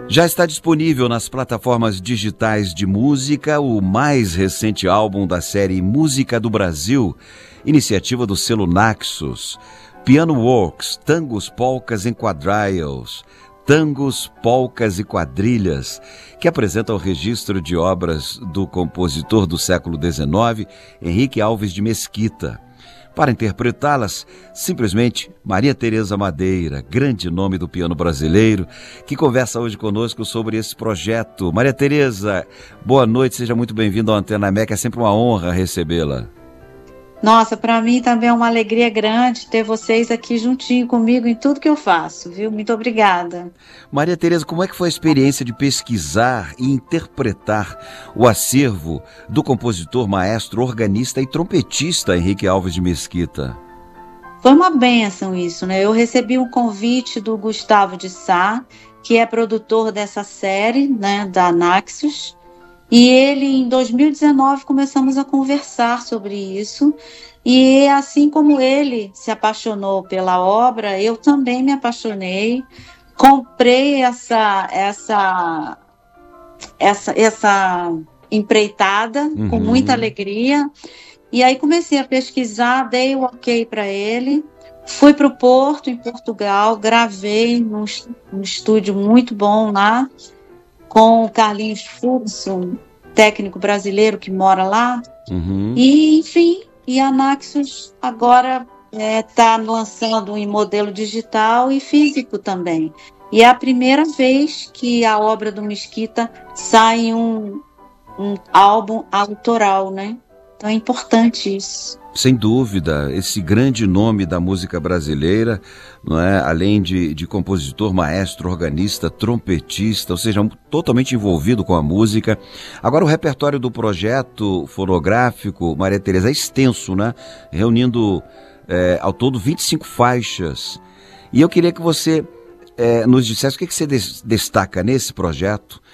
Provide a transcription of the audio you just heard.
Já está disponível nas plataformas digitais de música o mais recente álbum da série Música do Brasil, iniciativa do selo Naxos, Piano Works, Tangos, Polcas em Quadrilles, Tangos, Polcas e Quadrilhas, que apresenta o registro de obras do compositor do século XIX, Henrique Alves de Mesquita. Para interpretá-las, simplesmente Maria Tereza Madeira, grande nome do piano brasileiro, que conversa hoje conosco sobre esse projeto. Maria Tereza, boa noite, seja muito bem-vinda ao Antena MEC, é sempre uma honra recebê-la. Nossa, para mim também é uma alegria grande ter vocês aqui juntinho comigo em tudo que eu faço, viu? Muito obrigada. Maria Tereza, como é que foi a experiência de pesquisar e interpretar o acervo do compositor, maestro, organista e trompetista Henrique Alves de Mesquita? Foi uma bênção isso, né? Eu recebi um convite do Gustavo de Sá, que é produtor dessa série, né, da Naxos. E ele, em 2019, começamos a conversar sobre isso. E assim como ele se apaixonou pela obra, eu também me apaixonei. Comprei essa empreitada com muita alegria. E aí comecei a pesquisar, dei o ok para ele. Fui para o Porto, em Portugal, gravei num estúdio muito bom lá, com o Carlinhos Furso, técnico brasileiro que mora lá. E, enfim, e a Naxos agora está lançando em modelo digital e físico também. E é a primeira vez que a obra do Mesquita sai em um álbum autoral, né? Então é importante isso. Sem dúvida, esse grande nome da música brasileira, não é? Além de compositor, maestro, organista, trompetista, ou seja, totalmente envolvido com a música. Agora o repertório do projeto fonográfico, Maria Tereza, é extenso, né? Reunindo ao todo 25 faixas. E eu queria que você nos dissesse o que você destaca nesse projeto